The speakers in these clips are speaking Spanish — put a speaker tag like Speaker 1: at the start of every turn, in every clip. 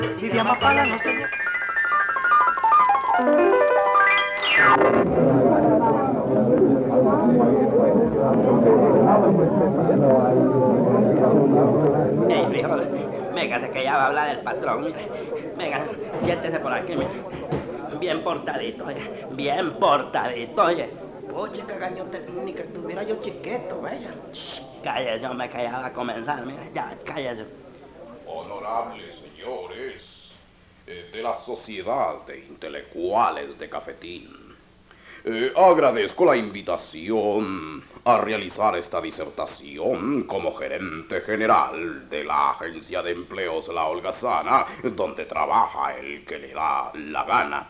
Speaker 1: Y de Amapala no sé yo.
Speaker 2: Ey, frijol, véngase que ya va a hablar el patrón, mire. Venga, siéntese por aquí, mire. Bien portadito, oye. Bien portadito, oye.
Speaker 3: Oye, cagañote, ni que estuviera yo chiquito, vaya.
Speaker 2: Cállese, hombre, que ya va a comenzar, mire. Ya, cállese.
Speaker 4: Honorables señores de la Sociedad de Intelectuales de Cafetín, agradezco la invitación a realizar esta disertación como gerente general de la Agencia de Empleos La Holgazana, donde trabaja el que le da la gana.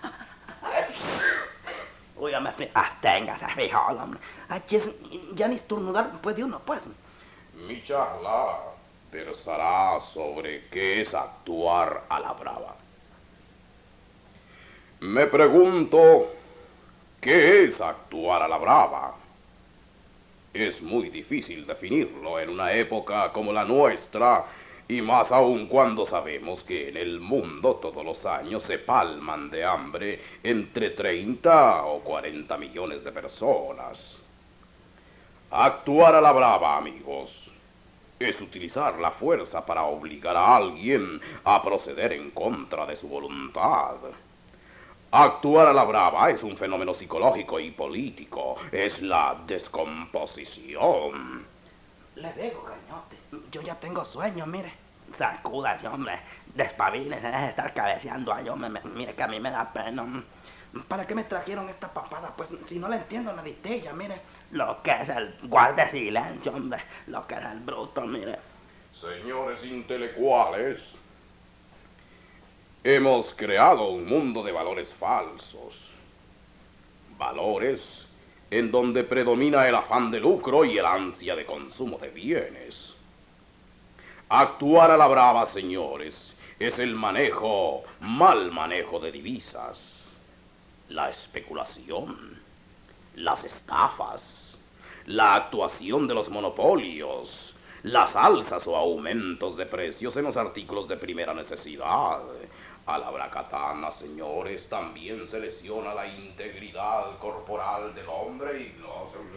Speaker 2: Uy, hombre, absténgase, frijol, hombre.
Speaker 3: Ay, ya ni estornudar puede uno, pues.
Speaker 4: Mi charla versará sobre qué es actuar a la brava. Me pregunto, ¿qué es actuar a la brava? Es muy difícil definirlo en una época como la nuestra, y más aún cuando sabemos que en el mundo todos los años se palman de hambre entre 30 o 40 millones de personas. Actuar a la brava, amigos, es utilizar la fuerza para obligar a alguien a proceder en contra de su voluntad. Actuar a la brava es un fenómeno psicológico y político. Es la descomposición.
Speaker 3: Le digo, cañote, yo ya tengo sueño, mire.
Speaker 2: Sacúdase, hombre. Despabilese, deje de estar cabeceando ahí, hombre. Mire que a mí me da pena.
Speaker 3: ¿Para qué me trajeron esta papada? Pues si no la entiendo la ella, mire.
Speaker 2: Lo que es el guarde silencio, hombre. Lo que es el bruto, mire.
Speaker 4: Señores intelectuales, hemos creado un mundo de valores falsos. Valores en donde predomina el afán de lucro y el ansia de consumo de bienes. Actuar a la brava, señores, es el mal manejo de divisas, la especulación, las estafas, la actuación de los monopolios, las alzas o aumentos de precios en los artículos de primera necesidad. A la bracatana, señores, también se lesiona la integridad corporal del hombre y no se...